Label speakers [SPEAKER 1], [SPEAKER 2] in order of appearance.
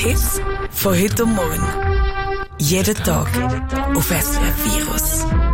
[SPEAKER 1] Hits von heute und morgen. Jeden Tag auf SRF Virus.